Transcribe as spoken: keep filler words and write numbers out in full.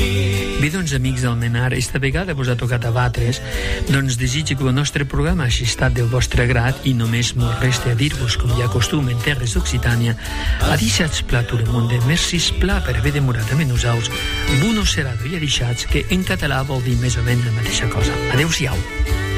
Bé, doncs, amics del Menar, esta vegada vos ha tocat a vosaltres, doncs desitjo que el nostre programa hagi estat del vostre grat i només mos resta a dir-vos, com ja acostum en terres d'Occitània, adixats pla tout el monde, mercis pla per haver demorat amb nosaltres, buno serado i adixats, que en català vol dir més o menys la mateixa cosa. Adeu-siau.